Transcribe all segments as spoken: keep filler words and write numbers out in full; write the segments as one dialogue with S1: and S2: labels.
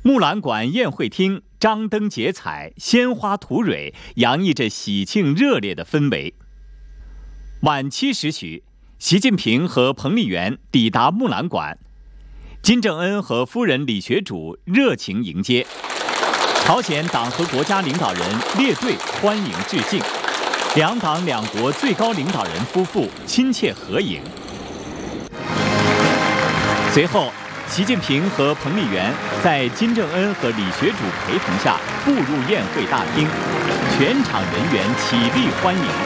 S1: 木兰馆宴会厅张灯结彩，鲜花吐蕊，洋溢着喜庆热烈的氛围。晚七时许，习近平和彭丽媛抵达木兰馆，金正恩和夫人李学主热情迎接，朝鲜党和国家领导人列队欢迎致敬，两党两国最高领导人夫妇亲切合影。随后，习近平和彭丽媛在金正恩和李学主陪同下步入宴会大厅，全场人员起立欢迎。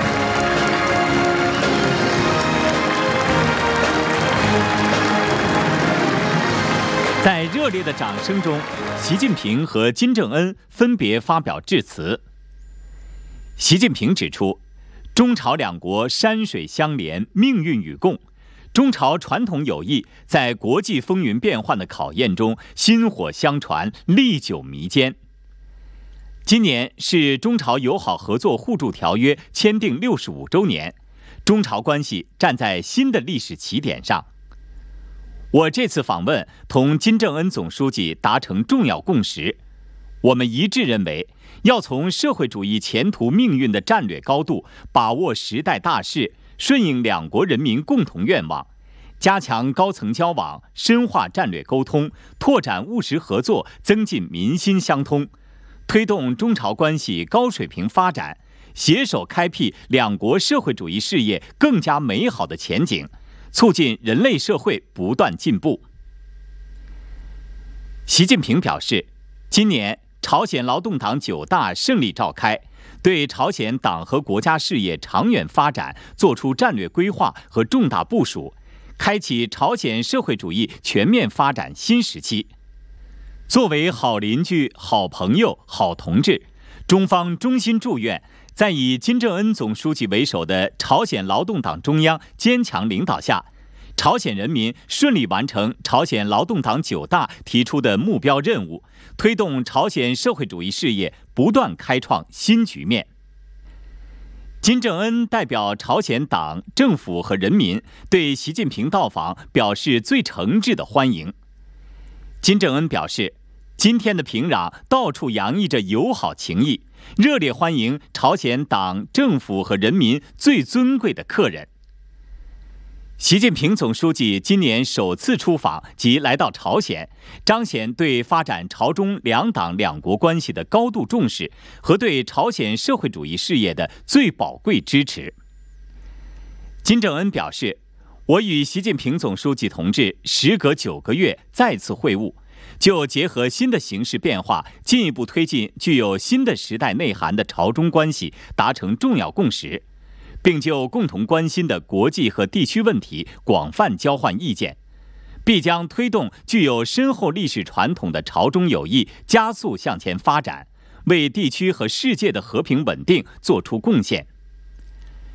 S1: 在热烈的掌声中，习近平和金正恩分别发表致辞。习近平指出，中朝两国山水相连，命运与共。中朝传统友谊在国际风云变幻的考验中薪火相传，历久弥坚。今年是中朝友好合作互助条约签订六十五周年，中朝关系站在新的历史起点上。我这次访问同金正恩总书记达成重要共识，我们一致认为，要从社会主义前途命运的战略高度把握时代大势，顺应两国人民共同愿望，加强高层交往，深化战略沟通，拓展务实合作，增进民心相通，推动中朝关系高水平发展，携手开辟两国社会主义事业更加美好的前景，促进人类社会不断进步。习近平表示，今年朝鲜劳动党九大胜利召开，对朝鲜党和国家事业长远发展作出战略规划和重大部署，开启朝鲜社会主义全面发展新时期。作为好邻居、好朋友、好同志，中方衷心祝愿在以金正恩总书记为首的朝鲜劳动党中央坚强领导下，朝鲜人民顺利完成朝鲜劳动党九大提出的目标任务，推动朝鲜社会主义事业不断开创新局面。金正恩代表朝鲜党、政府和人民对习近平到访表示最诚挚的欢迎。金正恩表示，今天的平壤到处洋溢着友好情谊，热烈欢迎朝鲜党、政府和人民最尊贵的客人。习近平总书记今年首次出访及来到朝鲜，彰显对发展朝中两党两国关系的高度重视和对朝鲜社会主义事业的最宝贵支持。金正恩表示，我与习近平总书记同志时隔九个月再次会晤，就结合新的形势变化，进一步推进具有新的时代内涵的朝中关系达成重要共识，并就共同关心的国际和地区问题广泛交换意见，必将推动具有深厚历史传统的朝中友谊加速向前发展，为地区和世界的和平稳定作出贡献。